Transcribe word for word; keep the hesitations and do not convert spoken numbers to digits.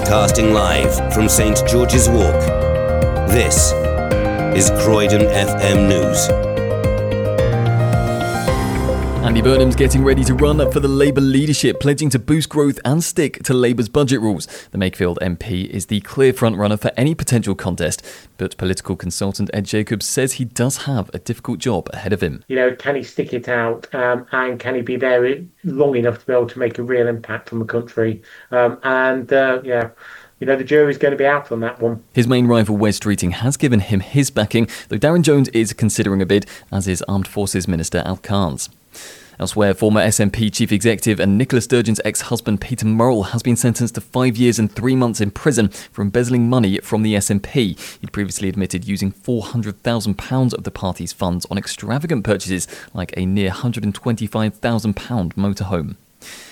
Broadcasting live from St George's Walk. This is Croydon F M News. Andy Burnham's getting ready to run up for the Labour leadership, pledging to boost growth and stick to Labour's budget rules. The Makefield M P is the clear front-runner for any potential contest, but political consultant Ed Jacobs says he does have a difficult job ahead of him. You know, can he stick it out um, and can he be there long enough to be able to make a real impact on the country? Um, and, uh, yeah... You know, the jury's going to be out on that one. His main rival, Wes Streeting, has given him his backing, though Darren Jones is considering a bid, as is Armed Forces Minister Al Carnes. Elsewhere, former S N P chief executive and Nicola Sturgeon's ex-husband Peter Murrell has been sentenced to five years and three months in prison for embezzling money from the S N P. He'd previously admitted using four hundred thousand pounds of the party's funds on extravagant purchases like a near one hundred twenty-five thousand pounds motorhome.